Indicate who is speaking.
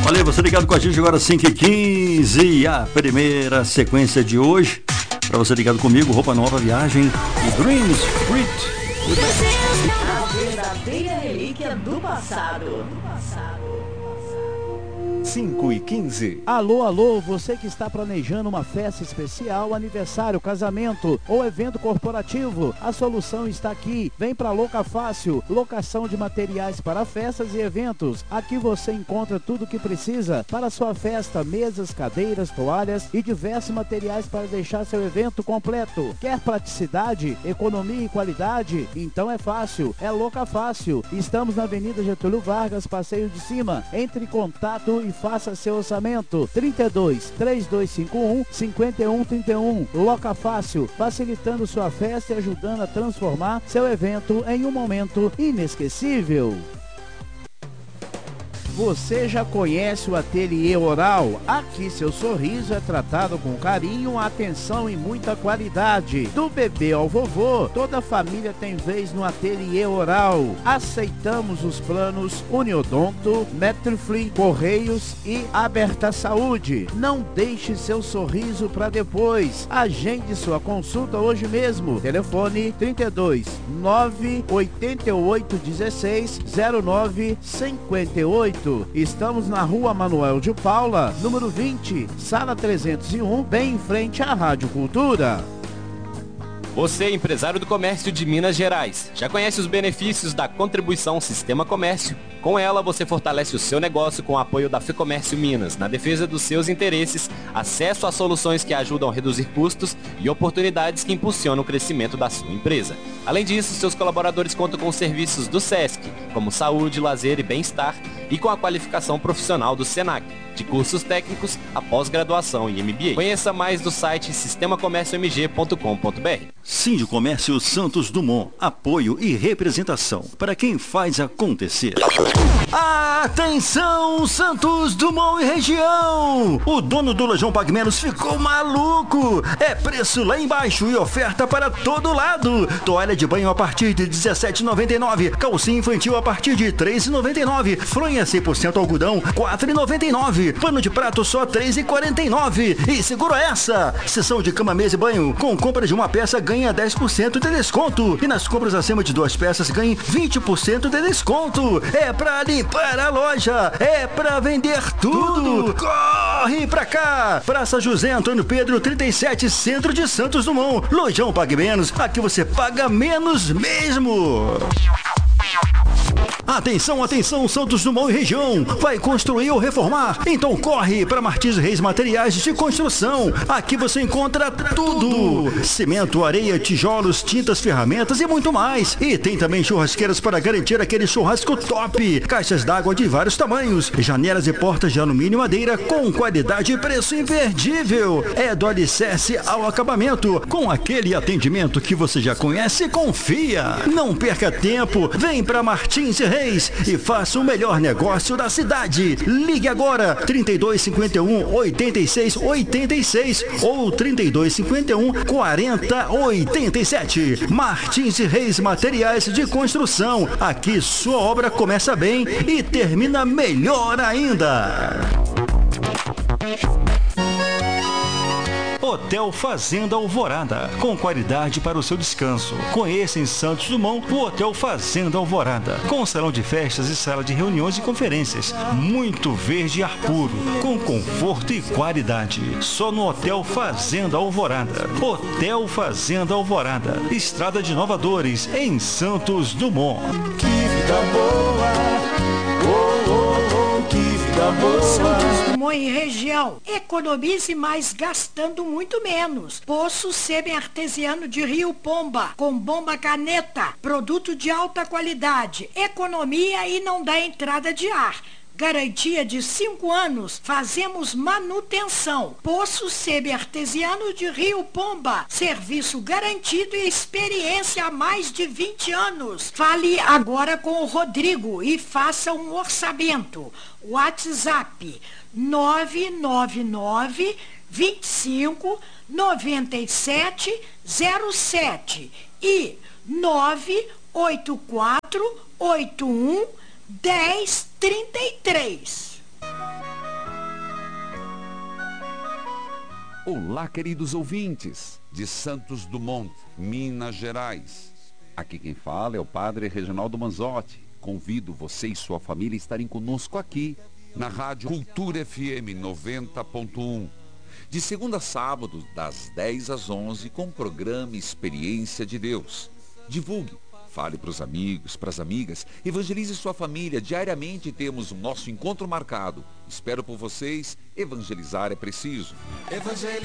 Speaker 1: Valeu, você ligado com a gente agora 5h15, a primeira sequência de hoje. Para você ligado comigo, Roupa Nova Viagem e Dream Street.
Speaker 2: A verdadeira relíquia do passado.
Speaker 3: 5h15.
Speaker 4: Alô, você que está planejando uma festa especial, aniversário, casamento ou evento corporativo, a solução está aqui. Vem para Loca Fácil, locação de materiais para festas e eventos. Aqui você encontra tudo o que precisa para sua festa, mesas, cadeiras, toalhas e diversos materiais para deixar seu evento completo. Quer praticidade, economia e qualidade? Então é fácil, é Loca Fácil. Estamos na Avenida Getúlio Vargas, Passeio de Cima. Entre em contato e faça seu orçamento. 32-3251-5131. Loca Fácil, facilitando sua festa e ajudando a transformar seu evento em um momento inesquecível. Você já conhece o Ateliê Oral? Aqui seu sorriso é tratado com carinho, atenção e muita qualidade. Do bebê ao vovô, toda a família tem vez no Ateliê Oral. Aceitamos os planos Uniodonto, Metroflin, Correios e Aberta Saúde. Não deixe seu sorriso para depois. Agende sua consulta hoje mesmo. Telefone 32 988 16 09 58. Estamos na Rua Manuel de Paula, número 20, sala 301, bem em frente à Rádio Cultura.
Speaker 5: Você, empresário do comércio de Minas Gerais, já conhece os benefícios da contribuição Sistema Comércio? Com ela, você fortalece o seu negócio com o apoio da FEComércio Minas, na defesa dos seus interesses, acesso a soluções que ajudam a reduzir custos e oportunidades que impulsionam o crescimento da sua empresa. Além disso, seus colaboradores contam com os serviços do SESC, como saúde, lazer e bem-estar, e com a qualificação profissional do SENAC, de cursos técnicos, a pós-graduação e MBA. Conheça mais do site sistemacomérciomg.com.br.
Speaker 1: Síndico Comércio Santos Dumont, apoio e representação para quem faz acontecer. Atenção, Santos Dumont e região! O dono do Lojão Pague Menos ficou maluco! É preço lá embaixo e oferta para todo lado. Toalha de banho a partir de R$ 17,99. Calcinha infantil a partir de R$ 3,99. Fronha 100% algodão, R$ 4,99. Pano de prato só R$ 3,49. E segura essa! Seção de cama, mesa e banho. Com compra de uma peça ganha 10% de desconto. E nas compras acima de 2 peças ganhe 20% de desconto. É pra limpar a loja. É pra vender tudo. Corre pra cá! Praça José Antônio Pedro 37, Centro de Santos Dumont. Lojão Pague Menos. Aqui você paga menos mesmo. Atenção, atenção, Santos Dumont e região. Vai construir ou reformar? Então corre para Martins Reis Materiais de Construção. Aqui você encontra tudo: cimento, areia, tijolos, tintas, ferramentas e muito mais. E tem também churrasqueiras para garantir aquele churrasco top. Caixas d'água de vários tamanhos. Janelas e portas de alumínio e madeira com qualidade e preço imperdível. É do alicerce ao acabamento, com aquele atendimento que você já conhece e confia. Não perca tempo. Vem para Martins Reis e faça o melhor negócio da cidade. Ligue agora 3251 8686 ou 3251 4087. Martins Reis Materiais de Construção. Aqui sua obra começa bem e termina melhor ainda. Hotel Fazenda Alvorada, com qualidade para o seu descanso. Conheça em Santos Dumont o Hotel Fazenda Alvorada, com salão de festas e sala de reuniões e conferências. Muito verde e ar puro, com conforto e qualidade. Só no Hotel Fazenda Alvorada. Hotel Fazenda Alvorada, Estrada de Nova Dores, em Santos Dumont.
Speaker 6: Que vida boa! Que vida boa!
Speaker 7: Santos Dumont e região. Economize mais gastando muito menos. Poço semi-artesiano de Rio Pomba, com bomba caneta. Produto de alta qualidade. Economia e não dá entrada de ar. Garantia de 5 anos. Fazemos manutenção. Poço semi-artesiano de Rio Pomba. Serviço garantido e experiência há mais de 20 anos. Fale agora com o Rodrigo e faça um orçamento. WhatsApp 999 25 97 07 e 984 81 1033.
Speaker 8: Olá, queridos ouvintes de Santos Dumont, Minas Gerais. Aqui quem fala é o Padre Reginaldo Manzotti. Convido você e sua família a estarem conosco aqui na Rádio Cultura FM 90.1. De segunda a sábado, das 10 às 11, com o programa Experiência de Deus. Divulgue, fale para os amigos, para as amigas, evangelize sua família. Diariamente temos o nosso encontro marcado. Espero por vocês. Evangelizar é preciso.